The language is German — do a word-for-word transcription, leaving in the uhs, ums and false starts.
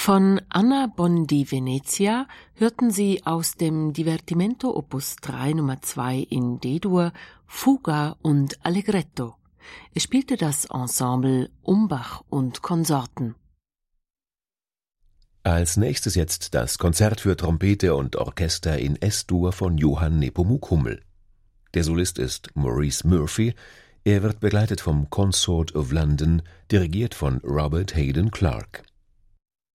Von Anna Bondy-Venezia hörten Sie aus dem Divertimento Opus drei Nummer zwei in D-Dur Fuga und Allegretto. Es spielte das Ensemble Umbach und Konsorten. Als nächstes jetzt das Konzert für Trompete und Orchester in S-Dur von Johann Nepomuk Hummel. Der Solist ist Maurice Murphy. Er wird begleitet vom Consort of London, dirigiert von Robert Hayden Clarke.